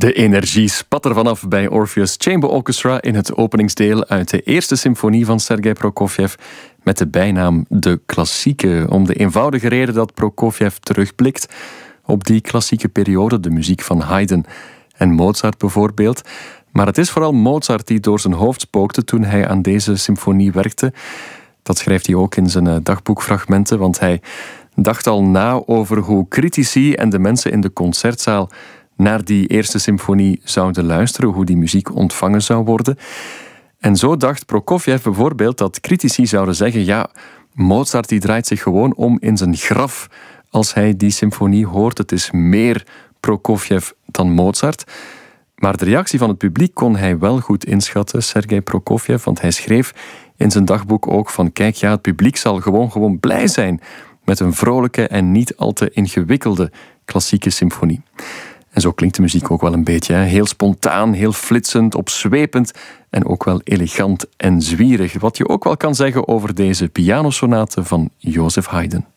De energie spat er vanaf bij Orpheus Chamber Orchestra in het openingsdeel uit de eerste symfonie van Sergei Prokofjev met de bijnaam De Klassieke, om de eenvoudige reden dat Prokofjev terugblikt op die klassieke periode, de muziek van Haydn en Mozart bijvoorbeeld. Maar het is vooral Mozart die door zijn hoofd spookte toen hij aan deze symfonie werkte. Dat schrijft hij ook in zijn dagboekfragmenten, want hij dacht al na over hoe critici en de mensen in de concertzaal naar die eerste symfonie zouden luisteren, hoe die muziek ontvangen zou worden. En zo dacht Prokofjev bijvoorbeeld dat critici zouden zeggen, ja, Mozart die draait zich gewoon om in zijn graf als hij die symfonie hoort. Het is meer Prokofjev dan Mozart. Maar de reactie van het publiek kon hij wel goed inschatten, Sergei Prokofjev, want hij schreef in zijn dagboek ook van, kijk, ja, het publiek zal gewoon blij zijn met een vrolijke en niet al te ingewikkelde klassieke symfonie. En zo klinkt de muziek ook wel een beetje. Hè? Heel spontaan, heel flitsend, opzwepend en ook wel elegant en zwierig. Wat je ook wel kan zeggen over deze pianosonate van Joseph Haydn.